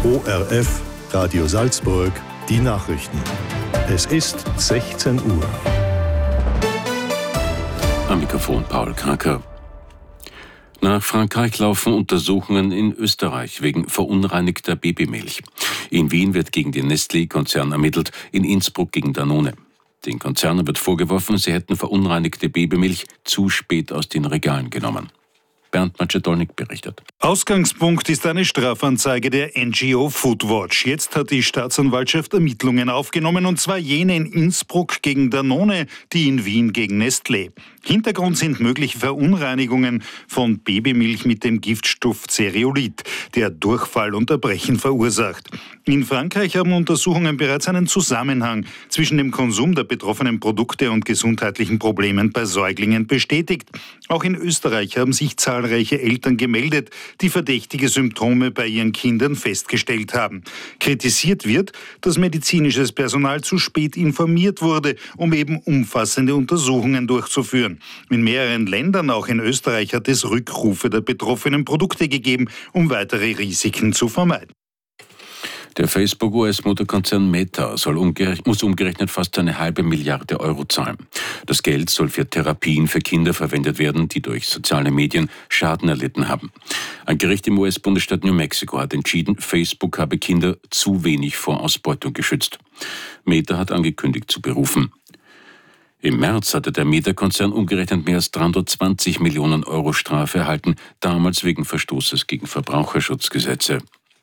ORF Radio Salzburg, die Nachrichten. Es ist 16 Uhr. Am Mikrofon Paul Kraker. Nach Frankreich laufen Untersuchungen in Österreich wegen verunreinigter Babymilch. In Wien wird gegen den Nestlé-Konzern ermittelt, in Innsbruck gegen Danone. Den Konzernen wird vorgeworfen, sie hätten verunreinigte Babymilch zu spät aus den Regalen genommen. Bernd Macedolnik berichtet. Ausgangspunkt ist eine Strafanzeige der NGO Foodwatch. Jetzt hat die Staatsanwaltschaft Ermittlungen aufgenommen, und zwar jene in Innsbruck gegen Danone, die in Wien gegen Nestlé. Hintergrund sind mögliche Verunreinigungen von Babymilch mit dem Giftstoff Zereolit, der Durchfall und Erbrechen verursacht. In Frankreich haben Untersuchungen bereits einen Zusammenhang zwischen dem Konsum der betroffenen Produkte und gesundheitlichen Problemen bei Säuglingen bestätigt. Auch in Österreich haben sich zahlreiche Eltern gemeldet, die verdächtige Symptome bei ihren Kindern festgestellt haben. Kritisiert wird, dass medizinisches Personal zu spät informiert wurde, um eben umfassende Untersuchungen durchzuführen. In mehreren Ländern, auch in Österreich, hat es Rückrufe der betroffenen Produkte gegeben, um weitere Risiken zu vermeiden. Der Facebook-US-Mutterkonzern Meta muss umgerechnet fast 1,5 Milliarde Euro zahlen. Das Geld soll für Therapien für Kinder verwendet werden, die durch soziale Medien Schaden erlitten haben. Ein Gericht im US-Bundesstaat New Mexico hat entschieden, Facebook habe Kinder zu wenig vor Ausbeutung geschützt. Meta hat angekündigt zu berufen. Im März hatte der Meta-Konzern umgerechnet mehr als 320 Millionen Euro Strafe erhalten, damals wegen Verstoßes gegen Verbraucherschutzgesetze.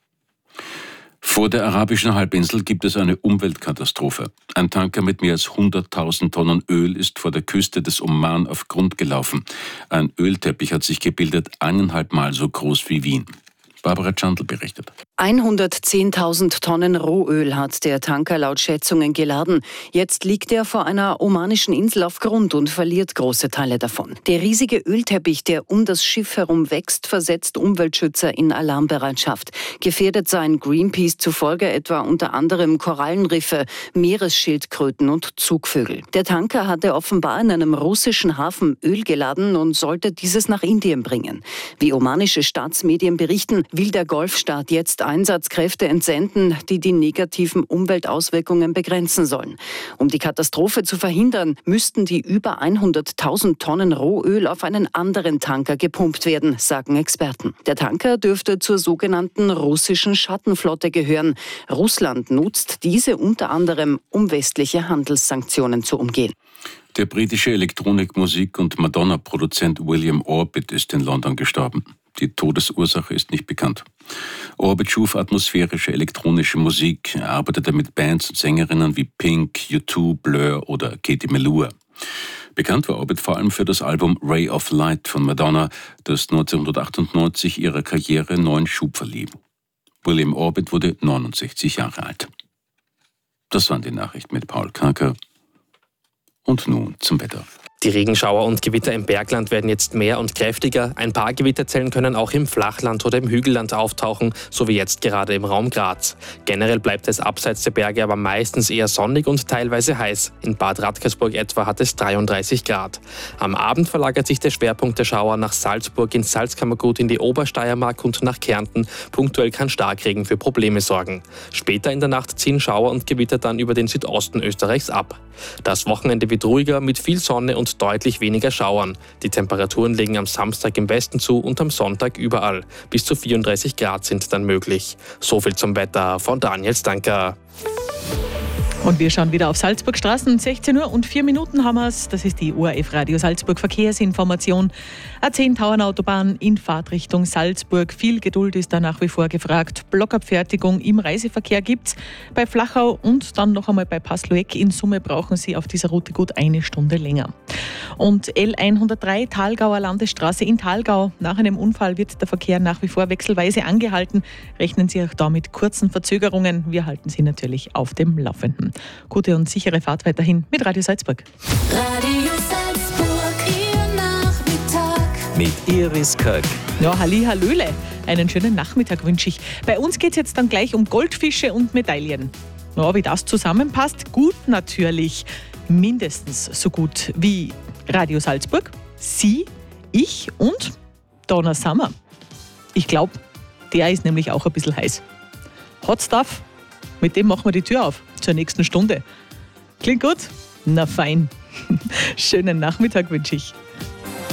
Vor der arabischen Halbinsel gibt es eine Umweltkatastrophe. Ein Tanker mit mehr als 100.000 Tonnen Öl ist vor der Küste des Oman auf Grund gelaufen. Ein Ölteppich hat sich gebildet, 1,5 Mal so groß wie Wien. Barbara Tschandl berichtet. 110.000 Tonnen Rohöl hat der Tanker laut Schätzungen geladen. Jetzt liegt er vor einer omanischen Insel auf Grund und verliert große Teile davon. Der riesige Ölteppich, der um das Schiff herum wächst, versetzt Umweltschützer in Alarmbereitschaft. Gefährdet seien Greenpeace zufolge etwa unter anderem Korallenriffe, Meeresschildkröten und Zugvögel. Der Tanker hatte offenbar in einem russischen Hafen Öl geladen und sollte dieses nach Indien bringen. Wie omanische Staatsmedien berichten, will der Golfstaat jetzt Einsatzkräfte entsenden, die die negativen Umweltauswirkungen begrenzen sollen. Um die Katastrophe zu verhindern, müssten die über 100.000 Tonnen Rohöl auf einen anderen Tanker gepumpt werden, sagen Experten. Der Tanker dürfte zur sogenannten russischen Schattenflotte gehören. Russland nutzt diese unter anderem, um westliche Handelssanktionen zu umgehen. Der britische Elektronikmusik- und Madonna-Produzent William Orbit ist in London gestorben. Die Todesursache ist nicht bekannt. Orbit schuf atmosphärische elektronische Musik. Er arbeitete mit Bands und Sängerinnen wie Pink, U2, Blur oder Katie Melua. Bekannt war Orbit vor allem für das Album Ray of Light von Madonna, das 1998 ihrer Karriere neuen Schub verlieh. William Orbit wurde 69 Jahre alt. Das waren die Nachrichten mit Paul Kraker. Und nun zum Wetter. Die Regenschauer und Gewitter im Bergland werden jetzt mehr und kräftiger. Ein paar Gewitterzellen können auch im Flachland oder im Hügelland auftauchen, so wie jetzt gerade im Raum Graz. Generell bleibt es abseits der Berge aber meistens eher sonnig und teilweise heiß. In Bad Radkersburg etwa hat es 33 Grad. Am Abend verlagert sich der Schwerpunkt der Schauer nach Salzburg, ins Salzkammergut, in die Obersteiermark und nach Kärnten. Punktuell kann Starkregen für Probleme sorgen. Später in der Nacht ziehen Schauer und Gewitter dann über den Südosten Österreichs ab. Das Wochenende wird ruhiger mit viel Sonne und deutlich weniger Schauern. Die Temperaturen legen am Samstag im Westen zu und am Sonntag überall. Bis zu 34 Grad sind dann möglich. So viel zum Wetter von Daniel Stanker. Und wir schauen wieder auf Salzburgstraßen. 16 Uhr und 4 Minuten haben wir es. Das ist die ORF Radio Salzburg Verkehrsinformation. A10 Tauernautobahn in Fahrtrichtung Salzburg. Viel Geduld ist da nach wie vor gefragt. Blockabfertigung im Reiseverkehr gibt's bei Flachau und dann noch einmal bei Passlueck. In Summe brauchen Sie auf dieser Route gut 1 Stunde länger. Und L103 Thalgauer Landesstraße in Thalgau. Nach einem Unfall wird der Verkehr nach wie vor wechselweise angehalten. Rechnen Sie auch da mit kurzen Verzögerungen. Wir halten Sie natürlich auf dem Laufenden. Gute und sichere Fahrt weiterhin mit Radio Salzburg. Radio Salzburg, Ihr Nachmittag. Mit Iris Köck. Ja, Hallihallöle. Einen schönen Nachmittag wünsche ich. Bei uns geht es jetzt dann gleich um Goldfische und Medaillen. Ja, wie das zusammenpasst? Gut natürlich. Mindestens so gut wie Radio Salzburg, Sie, ich und Donna Summer. Ich glaube, der ist nämlich auch ein bisschen heiß. Hot Stuff, mit dem machen wir die Tür auf zur nächsten Stunde. Klingt gut? Na fein. Schönen Nachmittag wünsche ich.